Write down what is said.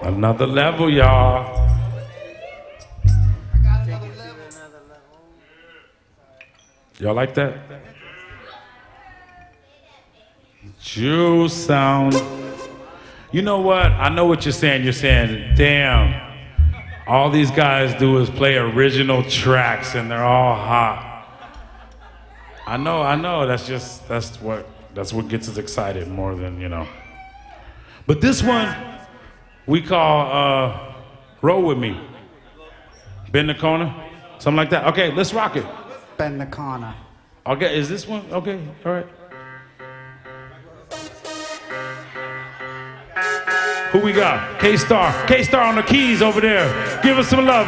Another level, y'all. Y'all like that? Juice sound. You know what? I know what you're saying. You're saying, damn, all these guys do is play original tracks and they're all hot. I know. That's what gets us excited more than, you know. But this one, we call Roll With Me. Bend the Corner, something like that. Okay, let's rock it. Bend the Corner. Okay, is this one? Okay, all right. Who we got? K-Star. K-Star on the keys over there. Give us some love.